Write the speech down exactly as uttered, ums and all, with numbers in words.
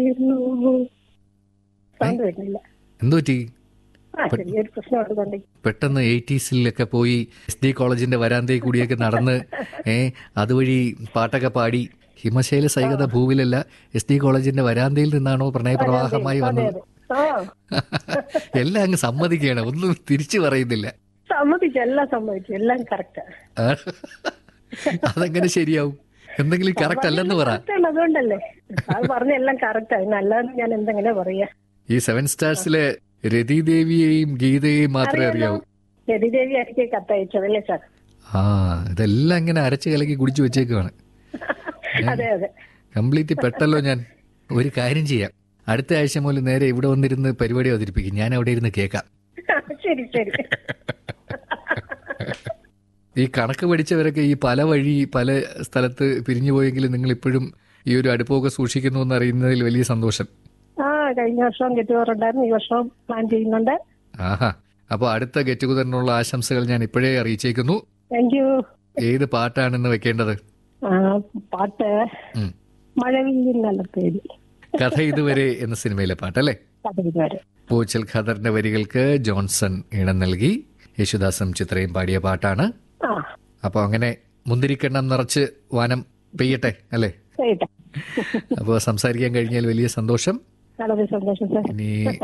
Sound വരുന്നില്ല. എന്തു പറ്റി? ആ ചെറിയൊരു പ്രശ്നമുണ്ട്. പെട്ടെന്ന് എയ്റ്റീസിലൊക്കെ പോയി എസ് ഡി കോളേജിന്റെ വരാന്തയിൽ കൂടിയൊക്കെ നടന്ന് ഏ അതുവഴി പാട്ടൊക്കെ പാടി ഹിമശൈല സൈകത ഭൂവിലല്ല എസ് ഡി കോളേജിന്റെ വരാന്തയിൽ നിന്നാണോ പ്രണയപ്രവാഹമായി വന്നത്? എല്ലാം അങ്ങ് സമ്മതിക്കുകയാണ്, ഒന്നും തിരിച്ചു പറയുന്നില്ല. സമ്മതിച്ചു, എല്ലാം സമ്മതിച്ചു, എല്ലാം കറക്റ്റാ. അതെങ്ങനെ ശരിയാവും? എന്തെങ്കിലും കറക്റ്റ് അല്ലെന്ന് പറ. അതുകൊണ്ടല്ലേ അത് പറഞ്ഞ എല്ലാം കറക്റ്റാ, അല്ലാതെ ഞാൻ എന്തെങ്ങനെ പറയാ. ഈ സെവൻ സ്റ്റാർസിലെ രതിദേവിയെയും ഗീതയെയും മാത്രമേ അറിയാവൂ. രതിദേവി ആയിരിക്കും കത്തയച്ചതല്ലേ സാർ? ആ ഇതെല്ലാം ഇങ്ങനെ അരച്ച് കലക്കി കുടിച്ചു വെച്ചേക്കുവാണ്. അതെ അതെ, കംപ്ലീറ്റ് പെട്ടല്ലോ ഞാൻ. ഒരു കാര്യം ചെയ്യാം, അടുത്ത ആഴ്ച മുതൽ നേരെ ഇവിടെ വന്നിരുന്ന് പരിപാടി അവതരിപ്പിക്കും, ഞാൻ അവിടെ ഇരുന്ന് കേൾക്കാം. ശരി ശരി. ഈ കണക്ക് പഠിച്ചവരൊക്കെ ഈ പല വഴി പല സ്ഥലത്ത് പിരിഞ്ഞു പോയെങ്കിലും നിങ്ങൾ ഇപ്പോഴും ഈ ഒരു അടുപ്പമൊക്കെ സൂക്ഷിക്കുന്നു എന്ന് അറിയുന്നതിൽ വലിയ സന്തോഷം. ആ കഴിഞ്ഞ വർഷം ഗെറ്റ് ടുഗദർ ഉണ്ടായിരുന്നു, ഈ വർഷം പ്ലാൻ ചെയ്യുന്നുണ്ട്. ആഹാ, അപ്പോൾ അടുത്ത ഗെറ്റ് ടുഗദറിനുള്ള ആശംസകൾ ഞാൻ ഇപ്പോഴേ അറിയിച്ചേക്കുന്നു. Thank you. ഏത് പാട്ടാണെന്ന് വെക്കേണ്ടത്? പാട്ട് മഴവില്ലിൻ നല്ല പേര്, കഥ ഇതുവരെ എന്ന സിനിമയിലെ പാട്ടല്ലേ? കഥ ഇതുവരെ. പൂച്ചൽ ഖദറിന്റെ വരികൾക്ക് ജോൺസൺ ഈണം നൽകി യേശുദാസും ചിത്രയും പാടിയ പാട്ടാണ്. അപ്പൊ അങ്ങനെ മുന്തിരിക്കെണ്ണം നിറച്ച് വാനം പെയ്യട്ടെ അല്ലേ? പെയ്യട്ടെ. അപ്പോൾ സംസാരിക്കാൻ കഴിഞ്ഞാൽ വലിയ സന്തോഷം. വളരെ സന്തോഷം സാർ. ഇനി